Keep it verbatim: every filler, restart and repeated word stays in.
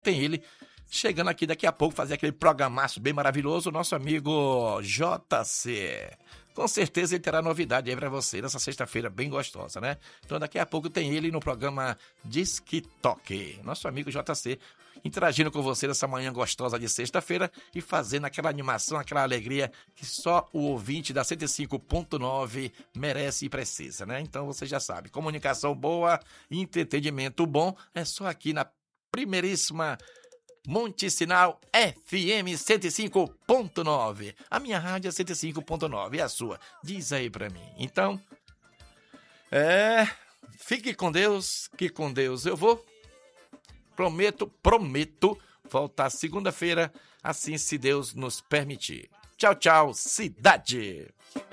tem ele chegando aqui daqui a pouco, fazer aquele programaço bem maravilhoso, o nosso amigo J C. Com certeza ele terá novidade aí pra você nessa sexta-feira bem gostosa, né? Então daqui a pouco tem ele no programa Disque Toque. Nosso amigo J C interagindo com você nessa manhã gostosa de sexta-feira e fazendo aquela animação, aquela alegria que só o ouvinte da cento e cinco ponto nove merece e precisa, né? Então você já sabe, comunicação boa, entretenimento bom, é só aqui na primeiríssima Monte Sinal F M cento e cinco ponto nove. A minha rádio é cento e cinco ponto nove, e a sua? Diz aí pra mim. Então, é... fique com Deus, que com Deus eu vou. Prometo, prometo voltar segunda-feira, assim se Deus nos permitir. Tchau, tchau, cidade!